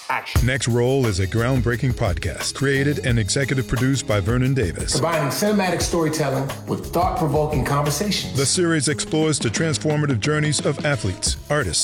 Action. Next Roll is a groundbreaking podcast created and executive produced by Vernon Davis. Combining cinematic storytelling with thought-provoking conversations. The series explores the transformative journeys of athletes, artists,